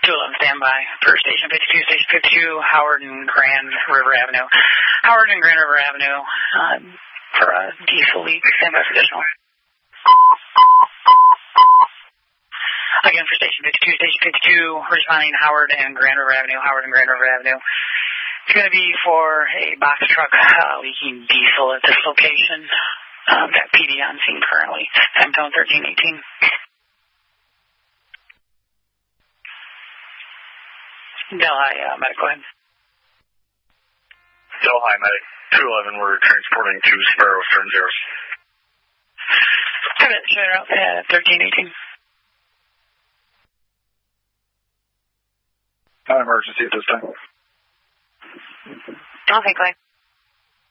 211 standby for Station 52, Station 52, Howard and Grand River Avenue. Howard and Grand River Avenue for a diesel leak, standby for additional. Again for Station 52, Station 52, responding to Howard and Grand River Avenue, Howard and Grand River Avenue. It's going to be for a box truck leaking diesel at this location. Got PD on scene currently. Time zone 1318. Delhi Medic, go ahead. Delhi Medic, 211, we're transporting to Sparrow, turn zeros. Have it, shut it out at 1318. Not emergency at this time. Okay, Clay.